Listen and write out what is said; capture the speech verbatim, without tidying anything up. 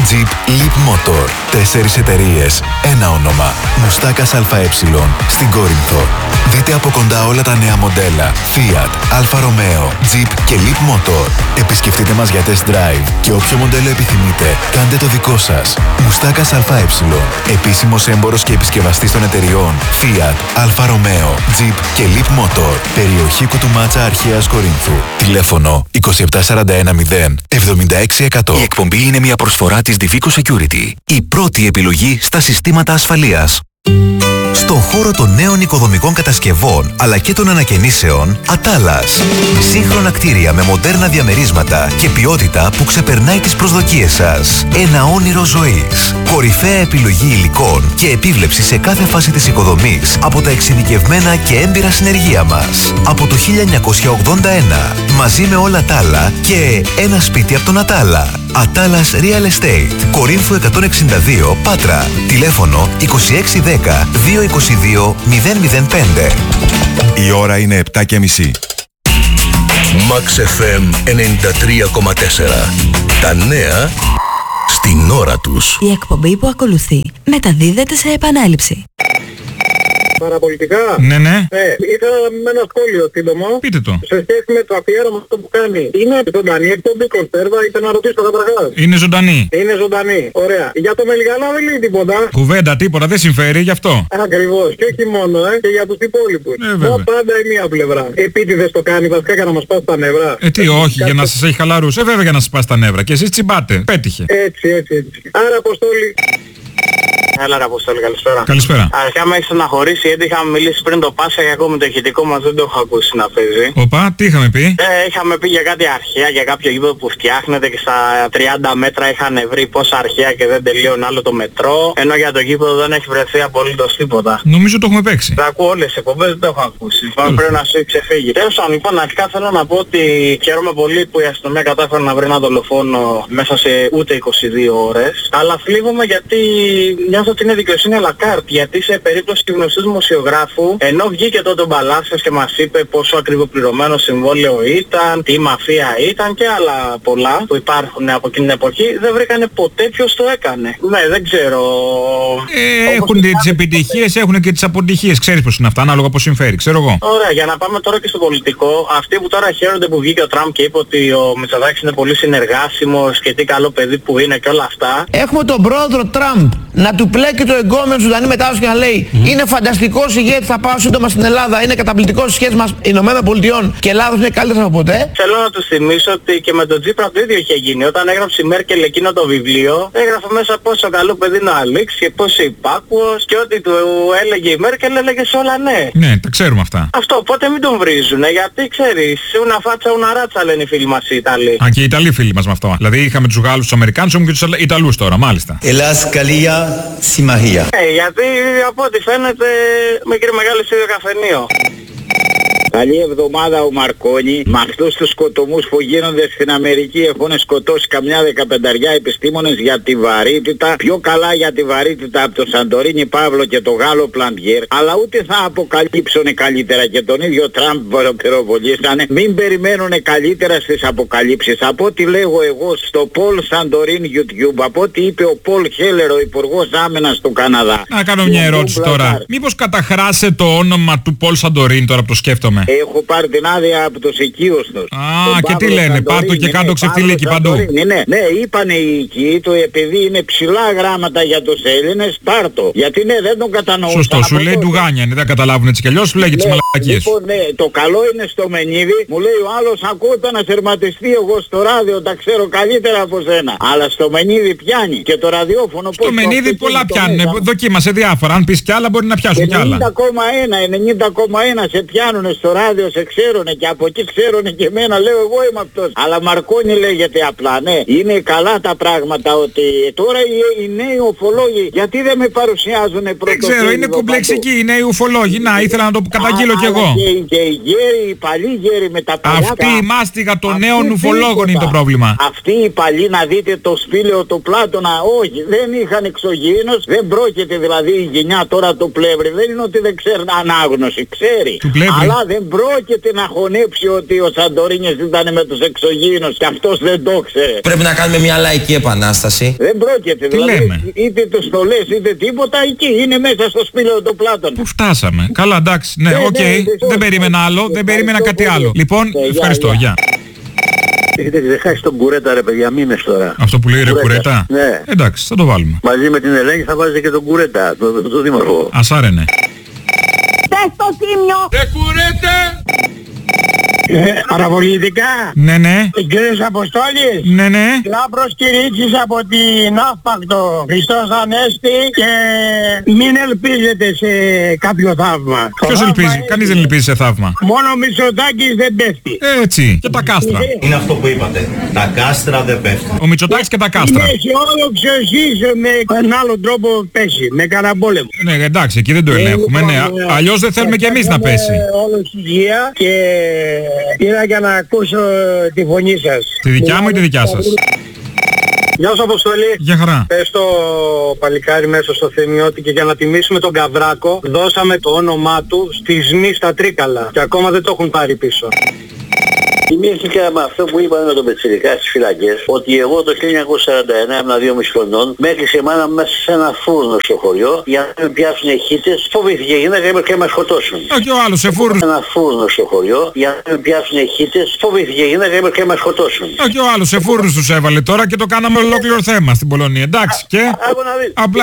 Jeep Leap Motor. Τέσσερις εταιρείες, ένα όνομα. Μουστάκας ΑΕ στην Κόρινθο. Δείτε από κοντά όλα τα νέα μοντέλα Fiat, Alfa Romeo, Jeep και Leap Motor. Επισκεφτείτε μας για test drive και όποιο μοντέλο επιθυμείτε, κάντε το δικό σας. Μουστάκας ΑΕ. Επίσημος έμπορος και επισκευαστής των εταιριών Fiat, Alfa Romeo, Jeep και Leap Motor. Περιοχή Κουτουμάτσα Αρχαίας Κορίνθου. Τηλέφωνο είκοσι επτά σαράντα ένα μηδέν εβδομήντα έξι εκατό. Η εκπομπή είναι μια προσφορά της Divico Security. Η πρώτη επιλογή στα συστήματα ασφαλείας. Στον χώρο των νέων οικοδομικών κατασκευών αλλά και των ανακαινήσεων, Ατάλας. Σύγχρονα κτίρια με μοντέρνα διαμερίσματα και ποιότητα που ξεπερνάει τις προσδοκίες σας. Ένα όνειρο ζωής. Κορυφαία επιλογή υλικών και επίβλεψη σε κάθε φάση της οικοδομής από τα εξειδικευμένα και έμπειρα συνεργεία μας. Από το χίλια εννιακόσια ογδόντα ένα. Μαζί με όλα τα άλλα και ένα σπίτι από τον Ατάλα. Ατάλας Real Estate. Κορίνθου εκατόν εξήντα δύο, Πάτρα. Τηλέφωνο είκοσι έξι δέκα διακόσια είκοσι δύο μηδέν μηδέν πέντε. Η ώρα είναι επτά και μισή. Max εφ εμ ενενήντα τρία κόμμα τέσσερα. Τα νέα στην ώρα τους. Η εκπομπή που ακολουθεί μεταδίδεται σε επανάληψη. Παραπολιτικά. Ναι, ναι. Ναι, είχα με ένα σχόλιο σύντομο. Πείτε το. Σε σχέση με το αφιέρωμα αυτό που κάνει. Είναι ζωντανή εκπομπή κονσέρβα, ήθελα να ρωτήσω καταρχάς. Είναι ζωντανή. Είναι ζωντανή. Ωραία. Για το Μελιγανά δεν λέει τίποτα. Κουβέντα, τίποτα, δεν συμφέρει γι' αυτό. Ακριβώς. Και όχι μόνο, ε, και για τους υπόλοιπους. Ε, βέβαια. Πάντα η μία πλευρά. Επίτηδες το κάνει βασικά για να μας πάσει τα νεύρα. Ε, τι, όχι, για να σας έχει χαλαρούς. Ε, βέβαια για να σας πάσει τα νεύρα. Και εσείς τσιμπάτε. Πέτυχε. Έτσι, έτσι, έτσι. Άρα, Αποστόλη. Έλα ρε Αποστόλη, καλησπέρα. Καλησπέρα. Αρχικά με έχει στεναχωρήσει γιατί είχαμε μιλήσει πριν το Πάσχα και ακόμα το ηχητικό μας δεν το έχω ακούσει να παίζει. Οπα, τι είχαμε πει? Ε, είχαμε πει για κάτι αρχαία, για κάποιο γήπεδο που φτιάχνεται και στα τριάντα μέτρα είχαν βρει πόσα αρχαία και δεν τελείωνε άλλο το μετρό. Ενώ για το γήπεδο δεν έχει βρεθεί απολύτως τίποτα. Νομίζω το έχουμε παίξει. Τα ακούω όλες τις εκπομπές, δεν το έχω ακούσει. Mm. Πρέπει να σου έχει ξεφύγει. Τέλος πάντων, λοιπόν, αρχικά θέλω να πω ότι χαίρομαι πολύ που η αστυνομία κατάφερε να βρει ένα δολοφόνο μέσα σε ούτε είκοσι δύο ώρες. Αλλά φλίγομαι γιατί νιώθω ότι είναι δικαιοσύνη à la carte. Γιατί σε περίπτωση του γνωστού δημοσιογράφου, ενώ βγήκε τότε ο Μπαλάσιος και μας είπε πόσο ακριβοπληρωμένο συμβόλαιο ήταν, τι μαφία ήταν και άλλα πολλά που υπάρχουν από εκείνη την εποχή, δεν βρήκανε ποτέ ποιος το έκανε. Ναι, δεν ξέρω. Ε, έχουν τις επιτυχίες, έχουν και τις αποτυχίες. Ξέρεις πως είναι αυτά, ανάλογα πως συμφέρει, ξέρω εγώ. Ωραία, για να πάμε τώρα και στο πολιτικό. Αυτοί που τώρα χαίρονται που βγήκε ο Τραμπ και είπε ότι ο Μητσοτάκης είναι πολύ συνεργάσιμος και τι καλό παιδί που είναι και όλα αυτά. Έχουμε τον πρόεδρο Τραμπ να του πλέκει το εγκόμενο ζωντανή μετάδοση και να λέει mm. είναι φανταστικός ηγέτης, θα πάω σύντομα στην Ελλάδα, είναι καταπληκτικός στις σχέσεις μας Ηνωμένων Πολιτειών και Ελλάδος είναι καλύτερος από ποτέ. Θέλω να τους θυμίσω ότι και με τον Τζίπρα το ίδιο είχε γίνει. Όταν έγραψε η Μέρκελ εκείνο το βιβλίο, έγραφε μέσα πόσο καλό παιδί είναι ο Αλήξ και πόσο υπάκουος και ό,τι του έλεγε η Μέρκελ έλεγε σε όλα ναι. Ναι, τα ξέρουμε αυτά. Αυτό, οπότε μην τον βρίζουνε, γιατί ξέρεις, una φάτσα, una ράτσα λένε οι φίλοι μας οι Ιταλοί. Α, και οι Ιταλοί φίλοι μας με αυτό. Δηλαδή είχαμε τους Γάλλους, τους Αμερικάνους, έχουμε και τους Ιταλούς τώρα, μάλιστα. Ελλάς, Καλία, Συμμαχία. Ε, γιατί από ό,τι φαίνεται μικρή μεγάλη στο ίδιο καφενείο. Καλή εβδομάδα ο Μαρκόνι. Με αυτούς τους σκοτωμούς που γίνονται στην Αμερική έχουν σκοτώσει καμιά δεκαπενταριά επιστήμονες για τη βαρύτητα. Πιο καλά για τη βαρύτητα από τον Σαντορίνη Παύλο και τον Γάλλο Πλαντιέρ. Αλλά ούτε θα αποκαλύψουν καλύτερα και τον ίδιο Τραμπ πυροβολήσανε. Μην περιμένουν καλύτερα στις αποκαλύψεις. Από ό,τι λέγω εγώ στο Πολ Σαντορίν YouTube, από ό,τι είπε ο Πολ Χέλερ, ο Υπουργός Άμυνας του Καναδά. Να κάνω μια ερώτηση τώρα. Μήπως καταχράσε το όνομα του Πολ Σαντορίν τώρα που το σκέφτομαι? Έχω πάρει την άδεια από τους οικείους τους. Α, και τι λένε, πάρτο και κάτω ξεφτυλίκι παντού. Ναι, ναι, είπανε οι οικοί του, επειδή είναι ψηλά γράμματα για τους Έλληνες, πάρτο. Γιατί ναι, δεν τον κατανοούσαν. Σωστό, σου λέει ντουγάνια, δεν καταλάβουν έτσι κι αλλιώς, σου λέγει τις μαλακίες. Λοιπόν, ναι, το καλό είναι στο Μενίδη, μου λέει ο άλλος, ακούω το ανασερματιστή εγώ στο ράδιο, τα ξέρω καλύτερα από σένα. Αλλά στο Μενίδη πιάνει και το ραδιόφωνο. Στο Μενίδη πολλά πιάνουν, δοκίμασε διάφορα, αν πεις κι άλλα μπορεί να πιάσουν κι άλλα. ενενήντα κόμμα ένα, ενενήντα κόμμα ένα σε πιάνουνε στο ράδιο, σε ξέρουνε και από εκεί ξέρουνε και εμένα, λέω εγώ είμαι αυτός. Αλλά Μαρκόνι λέγεται απλά, ναι, είναι καλά τα πράγματα ότι τώρα οι, οι νέοι ουφολόγοι γιατί δεν με παρουσιάζουνε πρώτο. Δεν ξέρω, είναι κομπλεξικοί οι νέοι ουφολόγοι, να ήθελα να το καταγγείλω κι εγώ. Και, και οι γέροι, οι παλιοί γέροι με τα παλιά. Αυτή η μάστιγα των νέων ουφολόγων είναι το πρόβλημα. Αυτοί οι παλιοί, να δείτε το σπήλαιο του Πλάτωνα, όχι, δεν είχαν εξωγήινος, δεν πρόκειται δηλαδή η γενιά τώρα του Πλεύρη, δεν είναι ότι δεν ξέρει ανάγνωση, ξέρει. Του Πλεύρη. Αλλά δεν Δεν πρόκειται να χωνέψει ότι ο Σαντορίνης ήταν με τους εξωγήινους και αυτός δεν το ξέρει. Πρέπει να κάνουμε μια λαϊκή επανάσταση. Δεν πρόκειται. Τι δηλαδή, λέμε? είτε το το λες είτε τίποτα, εκεί είναι μέσα στο σπήλαιο του Πλάτων. Πού φτάσαμε? Καλά, εντάξει, ναι, οκ. ναι, ναι, Δεν περίμενα άλλο, δεν περίμενα κάτι άλλο. Λοιπόν, ευχαριστώ, γεια. Έχετε ξεχάσει τον Κουρέτα ρε παιδιά, μήνες τώρα. Αυτό που λέει ρε Κουρέτα. Ναι. Εντάξει, θα το βάλουμε. Μαζί με την Ελένη θα βάζετε και τον Κουρέτα, τον το, το δήμαρχο. Ας άρενε. Πες το Τίμιο! Ρε Κουρέτα! Ε, παραπολιτικά. Ναι, ναι. Κύριος Αποστόλης. Ναι, ναι. Λάμπρος Κυρίτσης από την Αύπακτο. Χριστός Ανέστη και μην ελπίζετε σε κάποιο θαύμα. Ποιος ελπίζει? Κανείς δεν ελπίζει σε θαύμα. Μόνο ο Μητσοτάκης δεν πέφτει. Έτσι. Και τα κάστρα. Είναι αυτό που είπατε. Τα κάστρα δεν πέφτουν. Ο Μητσοτάκης και τα κάστρα. Είναι αισιόδοξος ίσως με έναν άλλο τρόπο πέσει. Με καραμπόλεμο. Ναι, εντάξει, εκεί δεν το ελέγχουμε. Ναι. Αλλιώς δεν θέλουμε κι εμείς να πέσει. Όλος υγεία και ήρθα για να ακούσω τη φωνή σας. Τη δικιά μου ή τη δικιά σας? Γεια σου Αποστολή. Γεια χαρά. Πες το παλικάρι μέσα στο Θεμιώτη και για να τιμήσουμε τον Καβράκο δώσαμε το όνομά του στη ΣΜΗ στα Τρίκαλα και ακόμα δεν το έχουν πάρει πίσω. Θυμήθηκα με αυτό που είπαμε με τον Πετσιρικά στις φυλακές, ότι εγώ το χίλια εννιακόσια σαράντα εννέα ήμουν δύο μισή χρονών, με έκλεισε η μάνα μέσα σε ένα φούρνο στο χωριό για να με πιάσουν χίτες. Φοβήθηκε η γυναίκα και με σκοτώσουν. Α, και ο άλλος σε φούρνο. Ένα φούρνο στο χωριό για να με πιάσουν χίτες. Φοβήθηκε η γυναίκα και με σκοτώσουν. Α, και ο άλλος σε φούρνους τους έβαλε τώρα και το κάναμε ολόκληρο θέμα στην Πολωνία. Εντάξει και... Άκου να δεις. Απλά